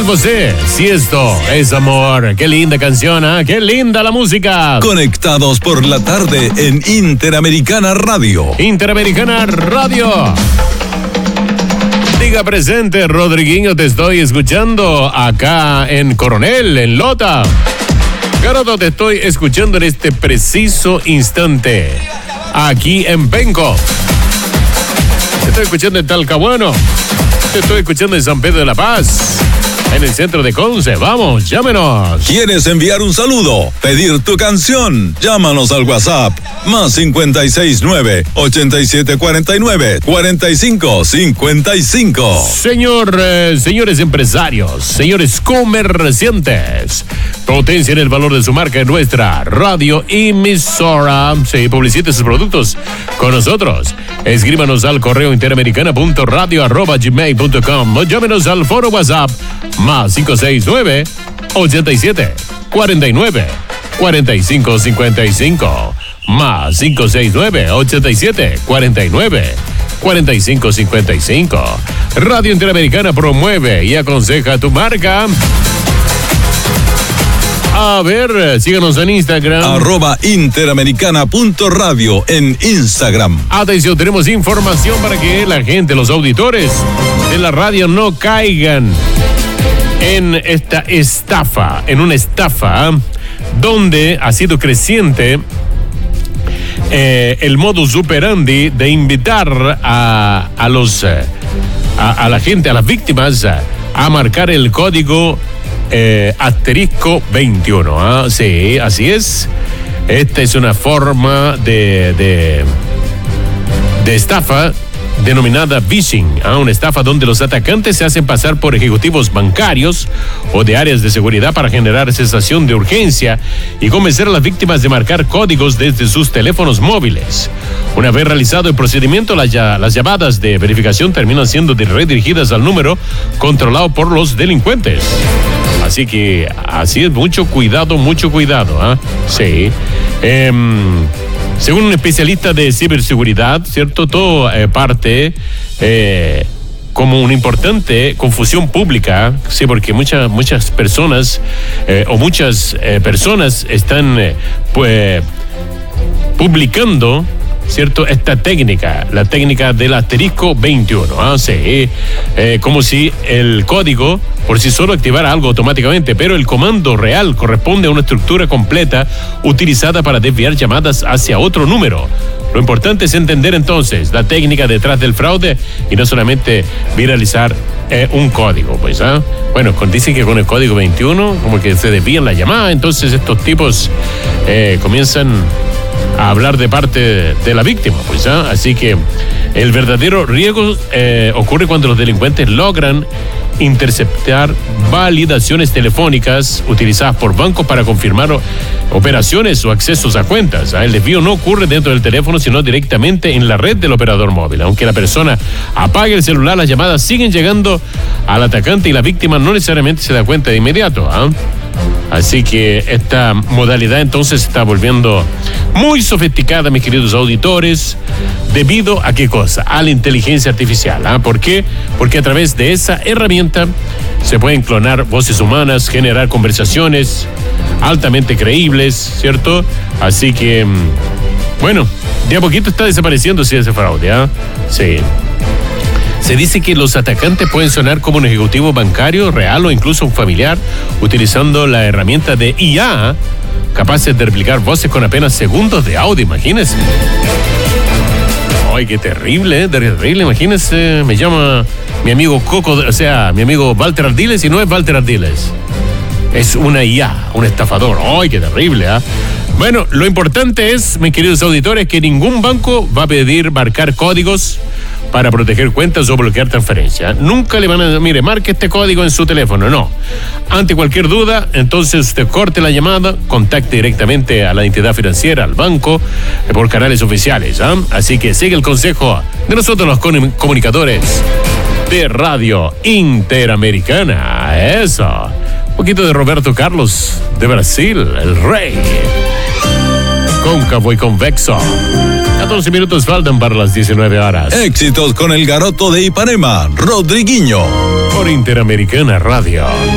José, si esto es amor. Qué linda canción, ¿eh? Qué linda la música. Conectados por la tarde en Interamericana Radio. Interamericana Radio. Diga presente, Rodriguinho, te estoy escuchando acá en Coronel, en Lota. Garoto, te estoy escuchando en este preciso instante. Aquí en Penco. Te estoy escuchando en Talcahuano. Te estoy escuchando en San Pedro de la Paz. En el centro de Conce. Vamos, llámenos. ¿Quieres enviar un saludo? ¿Pedir tu canción? Llámanos al WhatsApp. Más 569-8749-4555. Señores empresarios, señores comerciantes, potencien el valor de su marca en nuestra radio emisora. Sí, publicite sus productos con nosotros. Escríbanos al correo interamericana.radio@gmail.com o llámenos al foro WhatsApp más 569-8749-4555 más 569-8749-4555. Radio Interamericana promueve y aconseja tu marca. A ver, síganos en Instagram. @interamericana.radio en Instagram. Atención, tenemos información para que la gente, los auditores de la radio no caigan en esta estafa, en una estafa donde ha sido creciente el modus operandi de invitar a la gente, a las víctimas, a marcar el código asterisco 21. Sí, así es. Esta es una forma de estafa denominada phishing, una estafa donde los atacantes se hacen pasar por ejecutivos bancarios o de áreas de seguridad para generar sensación de urgencia y convencer a las víctimas de marcar códigos desde sus teléfonos móviles. Una vez realizado el procedimiento, las llamadas de verificación terminan siendo redirigidas al número controlado por los delincuentes. Así que, así es, mucho cuidado, Sí. Según un especialista de ciberseguridad, ¿cierto? Todo parte como una importante confusión pública, sí, porque muchas personas personas están publicando, ¿cierto? Esta técnica, la técnica del asterisco 21. Sí, como si el código por sí solo activara algo automáticamente, pero el comando real corresponde a una estructura completa utilizada para desviar llamadas hacia otro número. Lo importante es entender entonces la técnica detrás del fraude y no solamente viralizar un código, pues. Bueno, dicen que con el código 21 como que se desvían la llamada, entonces estos tipos comienzan a hablar de parte de la víctima, pues. Así que el verdadero riesgo ocurre cuando los delincuentes logran interceptar validaciones telefónicas utilizadas por bancos para confirmar operaciones o accesos a cuentas. El desvío no ocurre dentro del teléfono, sino directamente en la red del operador móvil. Aunque la persona apague el celular, las llamadas siguen llegando al atacante y la víctima no necesariamente se da cuenta de inmediato. Así que esta modalidad entonces se está volviendo muy sofisticada, mis queridos auditores, debido a ¿qué cosa? A la inteligencia artificial. ¿Por qué? Porque a través de esa herramienta se pueden clonar voces humanas, generar conversaciones altamente creíbles, ¿cierto? Así que, bueno, de a poquito está desapareciendo ese fraude. Sí. Se dice que los atacantes pueden sonar como un ejecutivo bancario real o incluso un familiar utilizando la herramienta de IA, capaces de replicar voces con apenas segundos de audio, imagínense. Ay, qué terrible, terrible, imagínense, me llama mi amigo mi amigo Walter Ardiles y no es Walter Ardiles. Es una IA, un estafador. ¡Ay, qué terrible! Bueno, lo importante es, mis queridos auditores, que ningún banco va a pedir marcar códigos para proteger cuentas o bloquear transferencias. Nunca le van a decir, mire, marque este código en su teléfono. No. Ante cualquier duda, entonces usted corte la llamada, contacte directamente a la entidad financiera, al banco, por canales oficiales. Así que sigue el consejo de nosotros los comunicadores de Radio Interamericana. Eso. Un poquito de Roberto Carlos de Brasil, el rey. Cóncavo y convexo. 14 minutos faltan para las 19 horas. Éxitos con el garoto de Ipanema, Rodriguinho. Por Interamericana Radio.